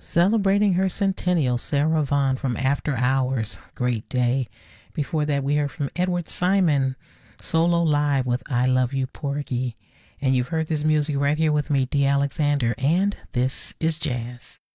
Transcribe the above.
Celebrating her centennial, Sarah Vaughan from After Hours, great day. Before that, we heard from Edward Simon, solo live with I Love You Porgy. And you've heard this music right here with me, D. Alexander, and this is Jazz.